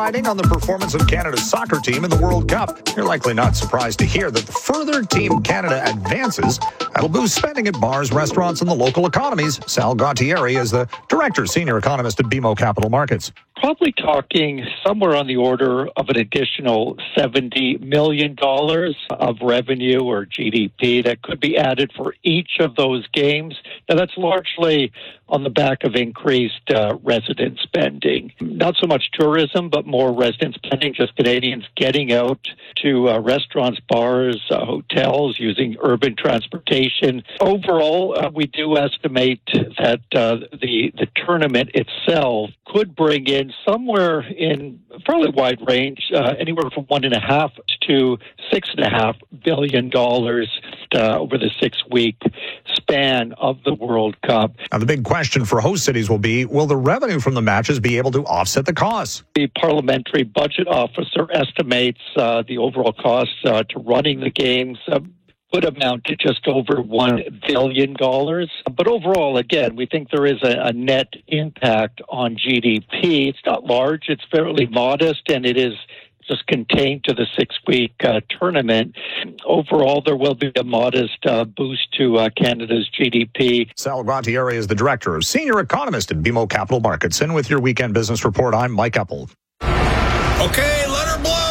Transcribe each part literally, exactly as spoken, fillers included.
On the performance of Canada's soccer team in the World Cup. You're likely not surprised to hear that the further Team Canada advances, that'll boost spending at bars, restaurants, and the local economies. Sal Gautieri is the director, senior economist at B M O Capital Markets. Probably talking somewhere on the order of an additional seventy million dollars of revenue or G D P that could be added for each of those games. Now, that's largely on the back of increased uh, resident spending. Not so much tourism, but more resident spending, just Canadians getting out to uh, restaurants, bars, uh, hotels, using urban transportation. Overall, uh, we do estimate that uh, the, the tournament itself could bring in somewhere in a fairly wide range, uh, anywhere from one and a half to six and a half billion dollars uh, over the six-week span of the World Cup. Now, the big question for host cities will be, will the revenue from the matches be able to offset the costs? The parliamentary budget officer estimates uh, the overall costs uh, to running the games uh, would amount to just over one billion dollars. But overall, again, we think there is a, a net impact on G D P. It's not large, it's fairly modest, and it is just contained to the six-week uh, tournament. Overall, there will be a modest uh, boost to uh, Canada's G D P. Sal Gautieri is the director, senior economist at B M O Capital Markets. And with your weekend business report, I'm Mike Eppel. Okay, let her blow!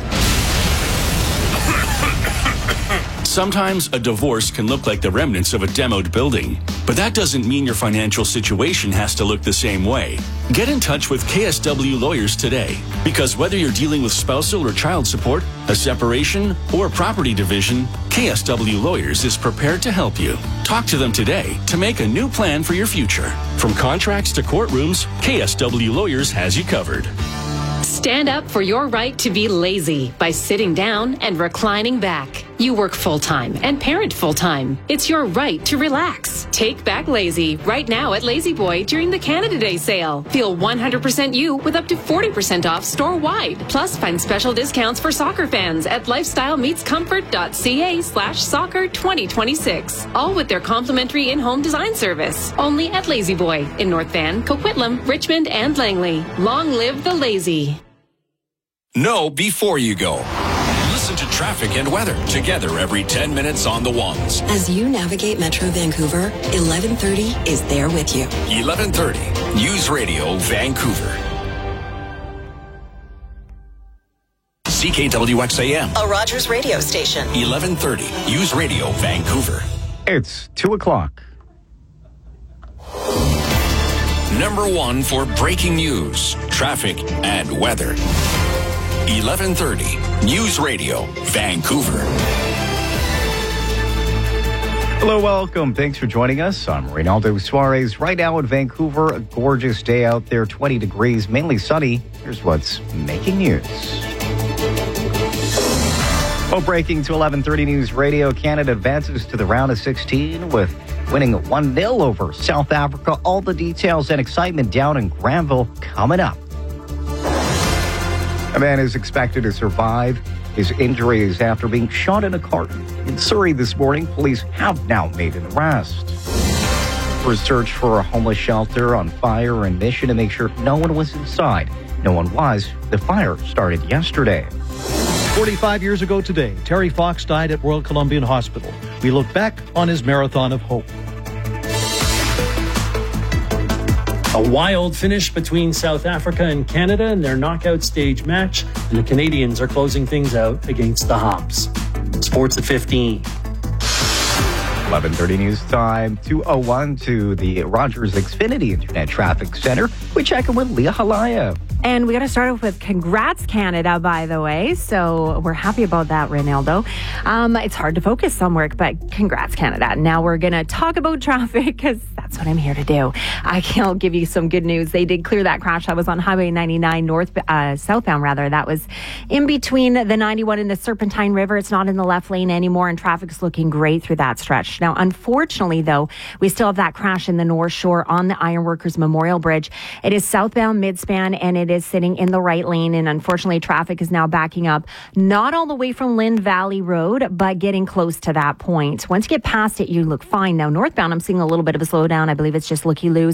Sometimes a divorce can look like the remnants of a demoed building, but that doesn't mean your financial situation has to look the same way. Get in touch with K S W Lawyers today, because whether you're dealing with spousal or child support, a separation, or property division, K S W Lawyers is prepared to help you. Talk to them today to make a new plan for your future. From contracts to courtrooms, K S W Lawyers has you covered. Stand up for your right to be lazy by sitting down and reclining back. You work full-time and parent full-time. It's your right to relax. Take back lazy right now at Lazy Boy during the Canada Day sale. Feel one hundred percent you with up to forty percent off store-wide. Plus, find special discounts for soccer fans at lifestylemeetscomfort.ca slash soccer 2026. All with their complimentary in-home design service. Only at Lazy Boy in North Van, Coquitlam, Richmond, and Langley. Long live the lazy. Know before you go. Listen to traffic and weather together every ten minutes on the ones. As you navigate Metro Vancouver, eleven thirty is there with you. eleven thirty, News Radio Vancouver. C K W X A M. A Rogers radio station. eleven thirty, News Radio Vancouver. It's two o'clock. Number one for breaking news, traffic, and weather. eleven thirty, News Radio, Vancouver. Hello, welcome. Thanks for joining us. I'm Reynaldo Suarez. Right now in Vancouver, a gorgeous day out there, twenty degrees, mainly sunny. Here's what's making news. Well, breaking to eleven thirty News Radio, Canada advances to the round of sixteen with winning one nil over South Africa. All the details and excitement down in Granville coming up. A man is expected to survive his injuries after being shot in a car in Surrey this morning. Police have now made an arrest. For a search for a homeless shelter on fire and mission to make sure no one was inside. No one was. The fire started yesterday. forty-five years ago today, Terry Fox died at Royal Columbian Hospital. We look back on his marathon of hope. A wild finish between South Africa and Canada in their knockout stage match, and the Canadians are closing things out against the Hops. Sports at fifteen. eleven thirty news time, two oh one to the Rogers Xfinity Internet Traffic Center. We check in with Leah Halaya. And we got to start off with congrats, Canada, by the way. So we're happy about that, Reynaldo. Um, it's hard to focus on work, but congrats, Canada. Now we're going to talk about traffic because that's what I'm here to do. I'll give you some good news. They did clear that crash that was on Highway ninety-nine north, uh, southbound rather. That was in between the ninety-one and the Serpentine River. It's not in the left lane anymore, and traffic's looking great through that stretch. Now, unfortunately, though, we still have that crash in the North Shore on the Ironworkers Memorial Bridge. It is southbound midspan, and it is sitting in the right lane, and unfortunately traffic is now backing up, not all the way from Lynn Valley Road, but getting close to that point. Once you get past it, you look fine. Now northbound, I'm seeing a little bit of a slowdown. I believe it's just looky-loos